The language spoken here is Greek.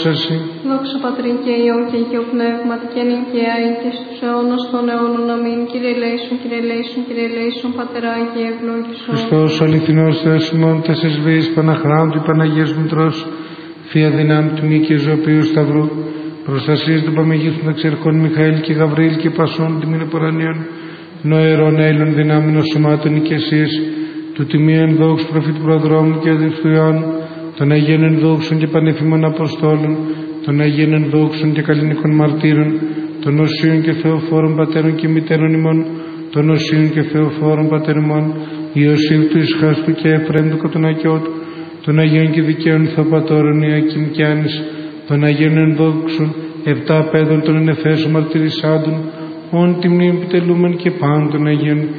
Δόξα Πατρί και Υιό και Αγίο Πνεύματι και νικαία ή και στους αιώνας των αιώνων. Αμήν. Κύριε ελέησον, Κύριε ελέησον, Κύριε ελέησον, Πατερά και ευλόγησον. Χριστός ο αληθινός Θεός ημών, τας εσβείς Παναχράντου και Παναγίας Μητρός, Θεία δυνάμει του μη και ζωοποιού Σταυρού, προστασίες του Παμεγίστου Εξερχών Μιχαήλ και Γαβρίλ και Πασών τιμήν επορανίων, νοερών έλλων δυνάμινων σωμάτων οικεσίες, του τιμίων δόξου προφήτου προδρόμου και αδελφού Ιωάννου, των Αγίων ενδόξων και πανεφήμων Αποστόλων, των Αγίων ενδόξων και καλλινικών μαρτύρων, των οσίων και θεοφόρων πατέρων και μητέρων ημών, των οσίων και θεοφόρων πατέρων ημών, Ιωσήφ του Ισχάστου και Εφραίμ του Κοτονακιώτου, των Αγίων και δικαίων Θεοπατώρων Ιακήμ και Άνης, των Αγίων ενδόξων, 7 παιδών των Ενεφέσων μαρτυρισσάντων, όν τη μνήμη επιτελούμεν και πάντων των Αγίων